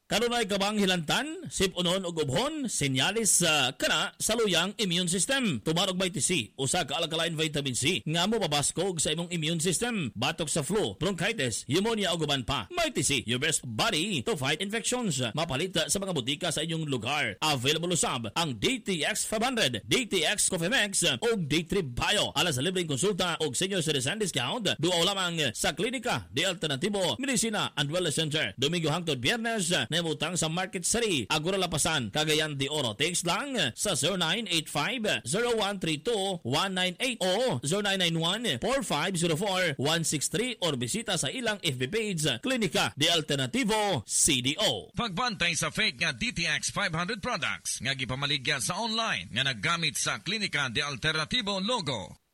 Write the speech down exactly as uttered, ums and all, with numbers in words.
Kanunay kabang hilantan, sipunon ug ubhon, senyalis sa uh, kana sa luyang immune system. Tumarog may T C, usa ka alkaline vitamin C nga mo pabaskog sa imong immune system, batok sa flu, bronchitis, pneumonia ug uban pa. May T C, your best body to fight infections. Mapalit sa mga butika sa inyong lugar. Available usab ang D T X five hundred, D T X Coffee Max ug D three Bio. Alas sa libreng konsulta ug senior citizen discount, duaw lamang sa Klinika de Alternativo Medicina and Wellness Center. Domingo hangtod Biyernes, nemutang sa Market City, Agora Lapasan, Cagayan de Oro. Text lang sa zero nine eight five, zero one three two, one nine eight o zero nine nine one, four five zero four, one six three or bisita sa ilang F B page Klinika de Alternativo C D O. Pagbantay sa fake nga D T X five hundred products nga gipamaligya sa online nga naggamit sa Klinika de Alternativo logo.